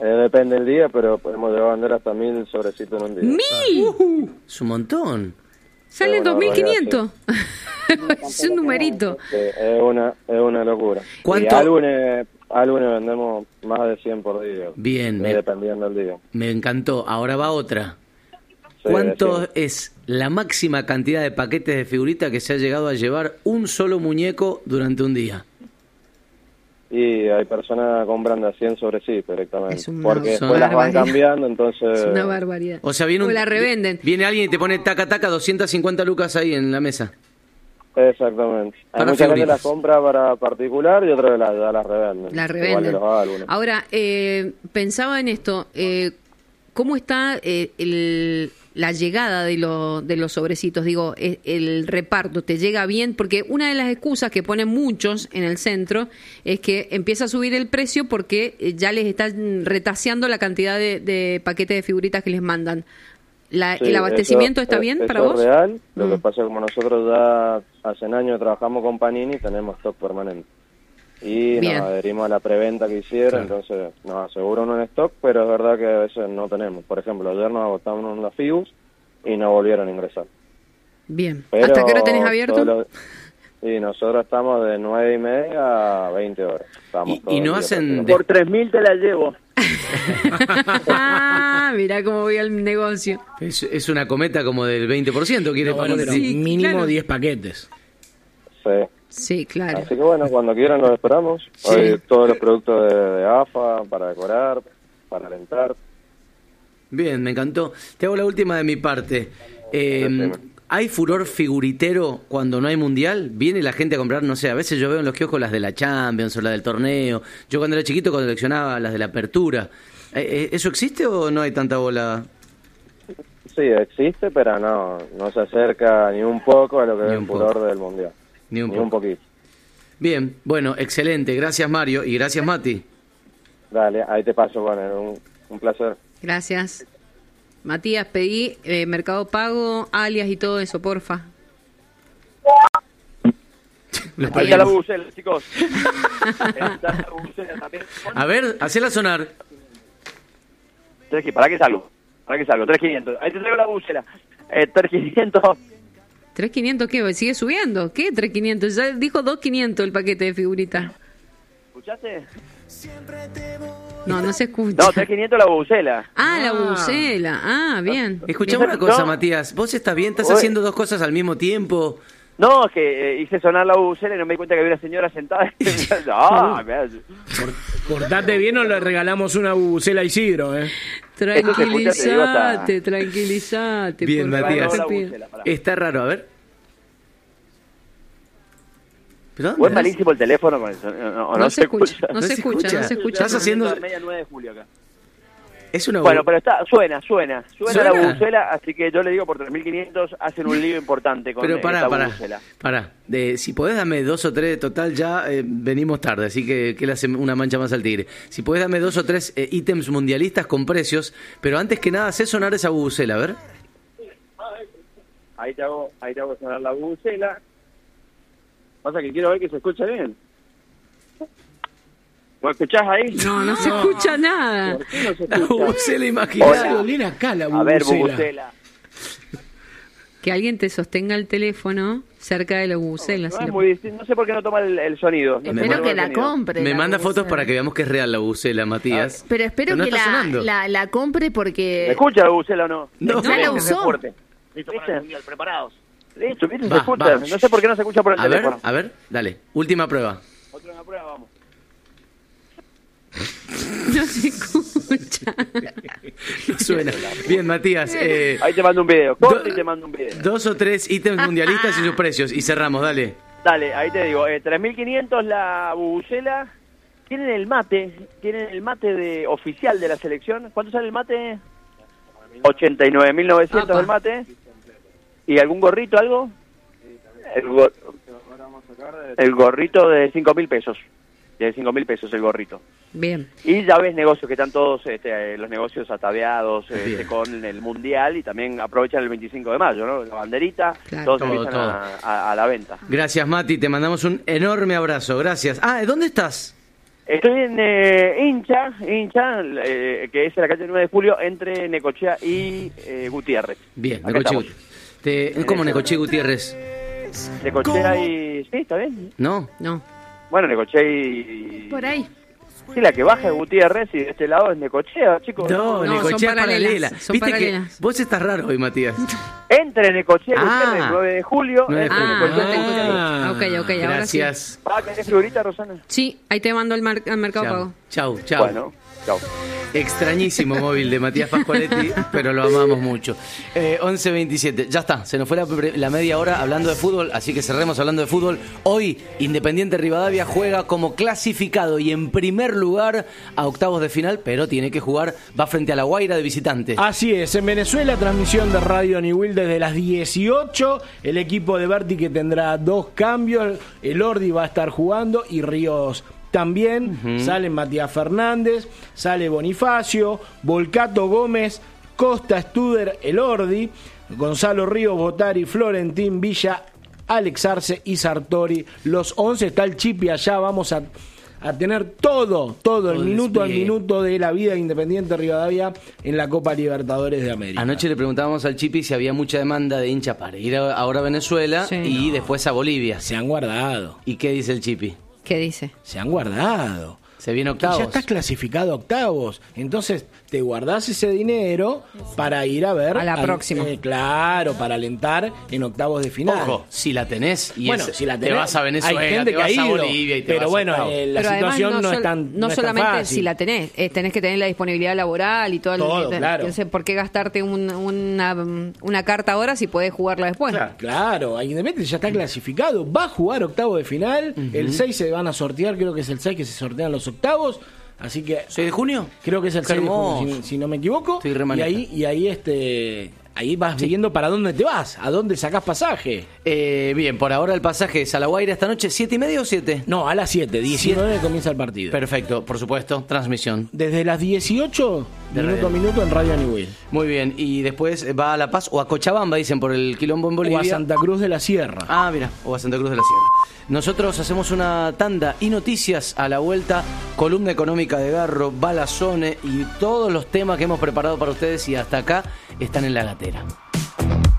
Depende del día, pero podemos llegar a vender hasta 1000 sobrecitos en un día. ¡1000! Es un montón. Sale Bueno, 2500. Es un numerito. Es una locura. ¿Cuánto? Y álbumes vendemos más de 100 por día. Bien, Dependiendo del día. me encantó. Ahora va otra. Sí, ¿Cuánto sí. es la máxima cantidad de paquetes de figuritas que se ha llegado a llevar un solo muñeco durante un día? Y hay personas que compran de 100 sobrecitos directamente. Es una Porque después las van barbaridad. cambiando, entonces... Es una barbaridad. O sea, viene O la revenden. viene alguien y te pone taca taca 250 lucas ahí en la mesa. Exactamente. Hay Para mucha gente que figuritas. las compra para particular y otra que ya las revenden. La Igual que revenden. los álbumes. Ahora, pensaba en esto. ¿Cómo está la llegada de los sobrecitos? Digo, el reparto, ¿te llega bien? Porque una de las excusas que ponen muchos en el centro es que empieza a subir el precio porque ya les están retaseando la cantidad de paquetes de figuritas que les mandan. Sí, ¿El abastecimiento está bien para vos? Es real. Lo que pasa es que como nosotros ya hace años trabajamos con Panini, tenemos stock permanente. Y Bien. nos adherimos a la preventa que hicieron, entonces nos aseguran un stock, pero es verdad que a veces no tenemos. Por ejemplo, ayer nos agotaron las Figus y no volvieron a ingresar. Bien. Pero ¿Hasta qué hora tenés abierto? Y nosotros estamos de 9:30 a 20 horas. Estamos todo Y el no día hacen... Por 3.000 te la llevo. Mirá cómo voy al negocio. Es una cometa como del 20%, quiere No, bueno, poner. pero Sí, mínimo claro. 10 paquetes. Sí. Sí, claro. Así que bueno, cuando quieran los esperamos. Sí. Hay todos los productos de AFA para decorar, para alentar. Bien, me encantó. Te hago la última de mi parte. Decime. ¿Hay furor figuritero cuando no hay mundial? ¿Viene la gente a comprar? No sé, a veces yo veo en los kioscos las de la Champions o las del torneo. Yo cuando era chiquito coleccionaba las de la Apertura. ¿Eso existe o no hay tanta bola? Sí, existe, pero no se acerca ni un poco a lo que Ni es el un furor poco. del mundial. Ni un Ni un poco. poquito. Bien, bueno, excelente. Gracias, Mario. Y gracias, Mati. Dale, ahí te paso, bueno, un placer. Gracias. Matías, pedí Mercado Pago, alias y todo eso, porfa. Ahí está la bubucela, chicos. Ahí está la bubucela también. A ver, hacela sonar. ¿Para qué salgo? 3.500. Ahí te traigo la bubucela. 3.500. 3.500, ¿qué? ¿Sigue subiendo? ¿Qué 3.500? Ya dijo 2.500 el paquete de figuritas. ¿Escuchaste? No se escucha. No, 3.500 la bubucela. Ah, la bucela. Ah, bien. Escuchame Bien. una cosa, No. Matías. ¿Vos estás bien? ¿Estás Oye. haciendo dos cosas al mismo tiempo? No, es que hice sonar la bubucela y no me di cuenta que había una señora sentada. Ah, mirá. Portate bien o le regalamos una bubucela a Isidro, ¿eh? Tranquilízate, tranquilízate. Bien, por favor, Matías. te La pido. bubucela, pará. Está raro, a ver. ¿Pero O es dónde? malísimo el teléfono con eso. O No se escucha, no se escucha, no se Estás escucha. haciendo- Media 9 de julio acá. Es una Bueno, pero suena ¿Suena? la bubucela, así que yo le digo por 3.500 hacen un lío importante con Pero esta pará. bubucela. Si podés dame 2 o 3, total ya venimos tarde, así que le hace una mancha más al tigre. Si podés dame 2 o 3 ítems mundialistas con precios, pero antes que nada, hacé sonar esa bubucela, a ver. Ahí te hago sonar la bubucela. Pasa que quiero ver que se escucha bien. ¿Lo escuchás ahí? No se escucha nada. ¿Por qué no se La escucha? bubucela imaginaria. Viene acá la A bubucela. ver, bubucela. Que alguien te sostenga el teléfono cerca de la bucela. No, es muy distinto. No sé por qué no toma el sonido. No sé por Espero qué que no la el sonido. compre. Me la manda bubucela. fotos para que veamos que es real la bubucela, Matías. Pero espero no que está sonando. la compre ¿Me porque... escucha la bubucela o no? No. Ya la usó. Fuerte. Listo para el mundial, preparados. Listo, ¿viste? Se Va, escucha. va. No sé por qué no se escucha por el teléfono. A ver, dale. Última prueba. Otra prueba, vamos. No se escucha. No suena. Bien, Matías. Ahí te mando un video. Corte y te mando un video. 2 o 3 ítems mundialistas y sus precios. Y cerramos, dale. Dale, ahí te digo. 3.500 la bubucela. Tienen el mate de oficial de la selección. ¿Cuánto sale el mate? 89.900 Apa. el mate. ¿Y algún gorrito, algo? El gorrito de 5.000 pesos. De 5.000 pesos el gorrito. Bien. Y ya ves negocios que están todos, los negocios ataviados Bien. con el mundial y también aprovechan el 25 de mayo, ¿no? La banderita, Claro. todos Todo, empiezan todo. a la venta. Gracias, Mati. Te mandamos un enorme abrazo. Gracias. ¿Dónde estás? Estoy en hincha, que es en la calle 9 de Julio, entre Necochea y Gutiérrez. Bien, Acá Necochea. estamos. ¿Cómo Necochea y Gutiérrez? Necochea y... Sí, está bien. ¿No? No. Bueno, Necochea y... Por ahí. Sí, la que baja es Gutiérrez y de este lado es Necochea, chicos. No, No, Necochea son es paralela. paralelas, son Viste paralelas. que vos estás raro hoy, Matías. Entre Necochea y Ah. Gutiérrez, 9 de julio. 9 de entre julio. Necochea y Gutiérrez. Ok, ahora sí. Gracias. ¿Tenés figurita, Rosana? Sí, ahí te mando al Mercado Pago. Chau. Bueno, chao. Extrañísimo móvil de Matías Pascualetti, pero lo amamos mucho. 11:27, ya está, se nos fue la media hora hablando de fútbol, así que cerremos hablando de fútbol. Hoy, Independiente Rivadavia juega como clasificado y en primer lugar a octavos de final, pero tiene que jugar, va frente a La Guaira de visitante. Así es, en Venezuela, transmisión de Radio Niwil desde las 18. El equipo de Berti que tendrá 2 cambios. El Ordi va a estar jugando y Ríos también. Sale Matías Fernández, sale Bonifacio, Volcato Gómez, Costa Studer, el Ordi, Gonzalo Ríos, Botari, Florentín, Villa, Alex Arce y Sartori. Los 11, está el Chipi allá, vamos a tener todo el minuto al minuto de la vida de Independiente Rivadavia en la Copa Libertadores de América. Anoche le preguntábamos al Chipi si había mucha demanda de hincha para ir ahora a Venezuela y después a Bolivia. Se han guardado. ¿Y qué dice el Chipi? ¿Qué dice? Se han guardado. Se viene octavos. Ya estás clasificado a octavos. Entonces te guardás ese dinero para ir a ver... A la próxima. Claro, para alentar en octavos de final. Ojo, si la tenés y Bueno, es- si la te tenés, vas a Venezuela, hay gente te que vas ha a ido, Bolivia y te pero vas a bueno, octavos. la Pero situación además no es sol- tan no es tan solamente fácil. si la tenés, tenés que tener la disponibilidad laboral y todo. Todo, claro. Entonces, ¿por qué gastarte una carta ahora si podés jugarla después? Claro, Independiente ya está clasificado, va a jugar octavo de final, el 6 se van a sortear, creo que es el 6 que se sortean los octavos, así que... ¿6 de junio? Creo que es el Qué 6 de hermoso. junio, si no me equivoco. Estoy re Y manija. ahí vas viendo para dónde te vas, a dónde sacás pasaje. Bien, por ahora el pasaje es a La Guaira esta noche, 7:30 o 7. No, a las 7, 19 comienza el partido. Perfecto, por supuesto, transmisión. Desde las 18, De minuto a Radio. minuto en Radio Aniwil. Muy bien, y después va a La Paz o a Cochabamba, dicen, por el quilombo en O Bolivia. a Santa Cruz de la Sierra. Ah, mira, o a Santa Cruz de la Sierra. Nosotros hacemos una tanda y noticias a la vuelta, columna económica de Garro, Balazone y todos los temas que hemos preparado para ustedes y hasta acá están en la gatera.